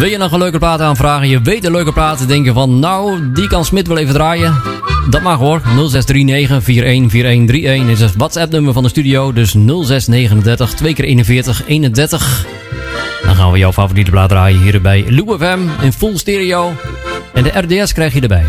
Wil je nog een leuke plaat aanvragen? Je weet een leuke plaat. Denk je van, nou, die kan Smit wel even draaien. Dat mag hoor. 0639 414131 is het WhatsApp-nummer van de studio. Dus 0639 2 keer 41 31. Dan gaan we jouw favoriete plaat draaien hier bij Lou FM in full stereo. En de RDS krijg je erbij.